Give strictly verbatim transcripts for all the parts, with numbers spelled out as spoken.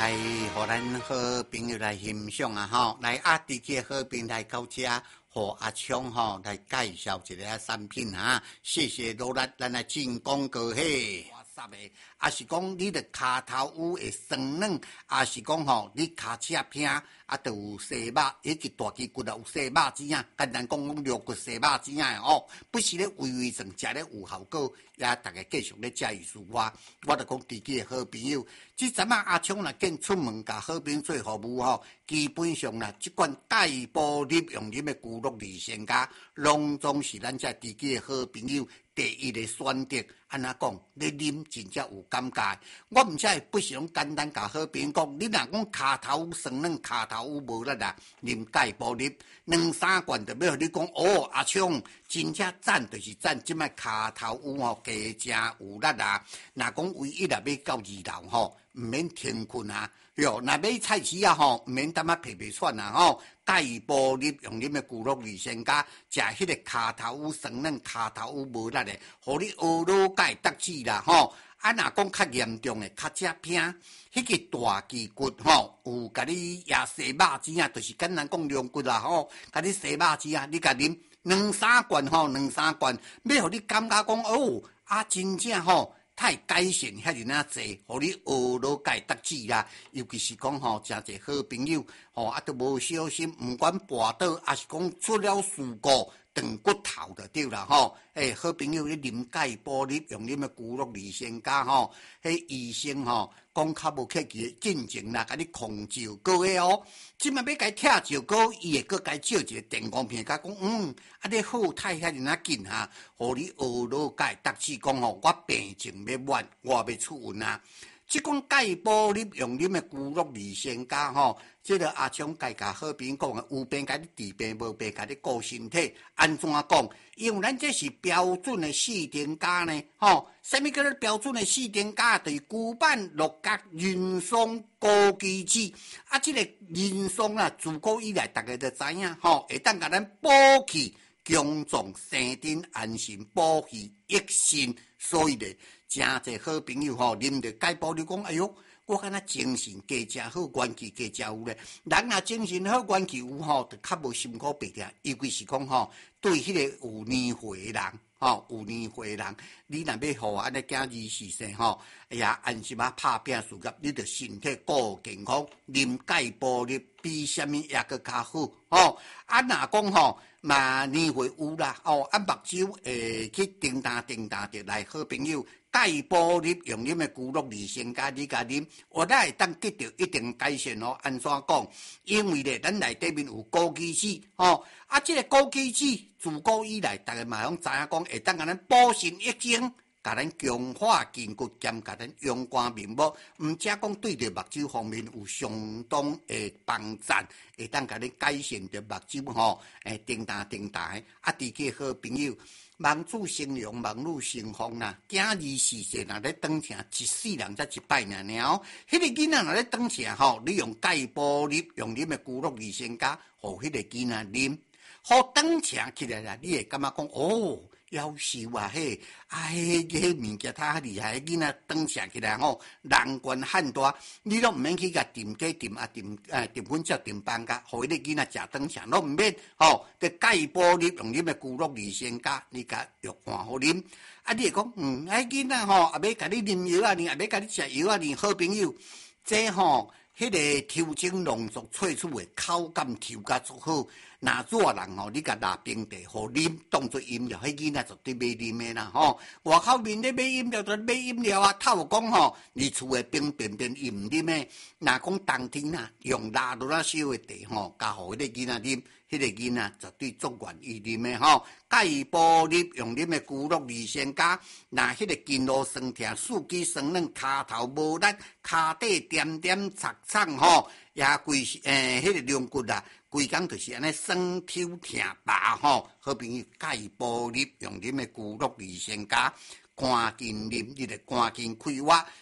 来，互咱好朋友来欣赏啊！吼，来啊，地区好朋友来到这，互阿昌吼来介绍一个产品哈。谢谢努力，咱来进广告嘿。WhatsApp的，啊是讲你的骹头有会酸软，啊是讲吼你骹车偏，啊就有细肉，迄个大肌骨啊有细肉子啊，简单讲讲肉骨细肉子啊哦，不是咧微微酸，食咧有效果，也大家继续咧介绍我，我就讲地区的好朋友。即阵啊，阿昌若见出门甲好朋友做服务吼，基本上啦，即款钙玻璃用啉的骨碌二仙家，拢总是咱遮地区的好朋友第一个选择。安怎讲？你啉真正有感觉。我毋知不是拢简单甲好朋友讲，你若讲骹头有酸软，骹头有无力啊，啉钙玻璃两三罐就要互你讲哦，阿昌真正赞就是赞，即摆骹头有吼加正有力啊。若讲唯一若要到二楼吼。毋免停困啊！哟，若买菜市啊吼，毋免等啊皮皮喘啊吼。钙玻璃用啉的骨碌二仙家，食迄个骹头有酸软，骹头有无力的，互你学老钙得志啦吼。啊，若讲较严重的，较只偏，迄、那个大肌骨吼，有甲你压细肉子啊，就是简单讲龙骨啦吼，甲你细肉子啊，你甲啉两三罐吼，两三罐，要互你感觉讲哦，啊真正吼。太改善遐尔那济，互你学老钙得志啦。尤其是讲吼，真侪好朋友吼，啊都无小心，毋管跋倒，还是讲出了事故，断骨头就对啦吼。诶，好朋友咧啉钙玻璃，用啉的骨碌二仙家吼，迄医生吼讲较无客气，进前啦，甲你控照膏个哦。即摆要甲拆照膏，伊会搁甲照一个电光片，甲讲嗯，啊你好太遐尔那紧哈，互你学老钙得志讲吼，我病情要满，我要出运啊。即款钙玻璃用啉的骨碌二仙家吼，即个阿昌家甲好朋友讲的，有病甲你治病，无病甲你顾身体，安怎讲？因为咱这是标准的四点加呢，吼，啥物叫做标准的四点加？就是骨板、六角、人松、枸杞子，啊，即、這个人松啦，自古以来大家都知影，吼，会当甲咱补气、强壮、生津、安神、补气、益肾，所以咧。真侪好朋友吼，啉着钙玻璃讲，哎哟，我敢若精神加真好，元气加真有咧。人若精神好，元气有吼，就较无辛苦病痛。尤其是讲吼，对迄个有年岁的人，吼有年岁的人，你若要互安尼囝儿时世吼，哎呀，安心啊拍拼事业，你着身体顾健康，啉钙玻璃比啥物也搁较好吼。啊，若讲吼。嘛年岁有啦，哦，啊目睭会去叮当叮当着来好朋友，钙玻璃用啉的骨碌二仙家，你甲啉，我咱会当得到一定改善哦。安怎讲？因为咧，咱内底面有枸杞子，哦，啊，即、這个枸杞子自古以来，大家嘛拢知影讲，会当甲咱补肾益精。甲咱强化筋骨，兼甲咱阳光面目，毋只讲对着目睭方面有相当的帮助，会当甲你改善着目睭吼，诶，叮当叮当的。啊，地区好朋友，望子成龙，望女成凤啦。囝儿时世若咧当成一世人才一摆尔尔哦。迄、那个囡仔若咧当成吼，你用钙玻璃，用啉的骨碌二仙家，互迄个囡仔啉，互当成起来啦，你会感觉讲哦。夭寿啊嘿，啊迄迄物件太厉害，囡仔当起起来吼，人quyền汉大，你拢毋免去甲炖鸡炖啊炖诶炖粉椒炖饭甲，互迄个囡仔食当起，拢毋免吼。个钙玻璃用啉的骨碌二仙家，你甲药换互啉，啊你会讲嗯，迄囡仔吼也要甲你啉药啊，你也要甲你食药啊，你好朋友，这吼。迄个抽精浓缩萃取的口感抽甲足好，若热人吼，你甲拿冰茶互啉，当做饮料，迄囡仔绝对买啉的啦吼。外口面咧买饮料就买饮料啊，透讲吼，你厝的冰便便伊毋啉的。若讲冬天啊，用拉落那烧的茶吼，加互迄个囡仔啉，迄个囡仔绝对足愿意啉的吼。钙玻璃用啉的骨碌二仙家，若迄个筋络酸痛、四肢酸软、骹头无力、骹底点点擦伤吼，也规诶，迄个龙骨啊，规工就是安尼酸抽痛疤吼。好朋友钙玻璃用啉的骨碌二仙家。赶紧啉，你着赶紧开挖，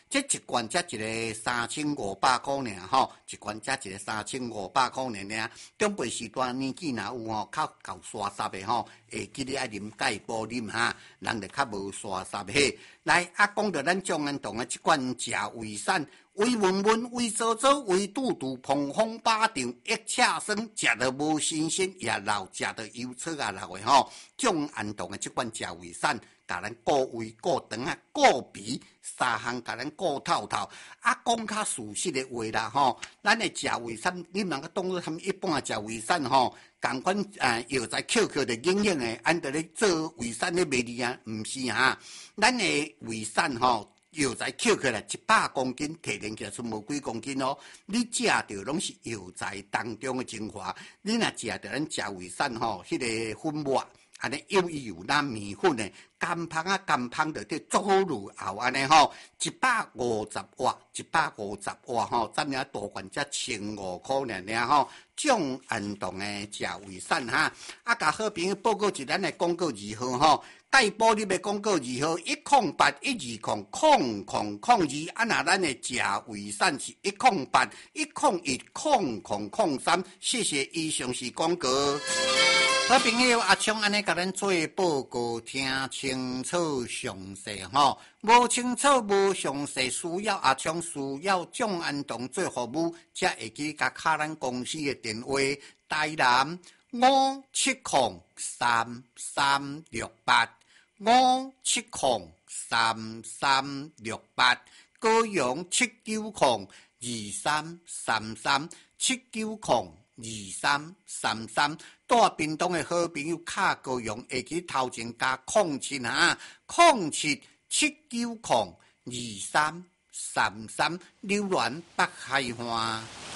这一罐才一个三千五百块尔吼，一罐才一个三千五百块尔尔。长辈时段年纪若有吼，较够刷煞的吼，会记得爱啉钙补啉哈，人就较无刷煞的。来，啊，讲到咱种安同的即款食胃散。胃闷闷，胃糟糟，胃肚肚，碰风巴掌，一切酸，食得无新鲜，也老，食得油脆啊老的吼。种安同的即款食胃散，甲咱顾胃、顾肠啊、顾鼻，三项甲咱顾透透。啊，讲较事实的话啦吼，咱的食胃散，你毋通当做他们一般食胃散吼，共款诶药材 Q Q 的硬硬的，按着咧做胃散咧卖哩啊，毋是哈，咱的胃散吼。药材捡起来一百公斤，提炼起来出无几公斤哦。你食到拢是药材当中的精华。你若食到咱食胃散吼，迄、那个粉末，安尼有伊有那面粉的，干芳啊干芳的，这做好乳后安尼吼，一百五十瓦，一百五十瓦吼，咱俩大罐才千五块尔尔吼。种安动的食胃散哈，啊，甲好朋友报告一咱的广告字号吼。带玻璃的广告字号一空八一二空空空空二，啊那咱的食胃散是一空八一空一空空空三，谢谢以上是广告。好朋友阿昌安尼甲咱做报告，听清楚详细吼，无清楚无详细，需要阿昌需要众安同做服务，才会去甲卡咱公司的电话台南五七空三三六八。五七空三三六八，高雄七九空二三三三，七九空二三三三。住屏东的好朋友卡高雄，会去头前加空七啊，空七七九空二三三三，浏览北海花。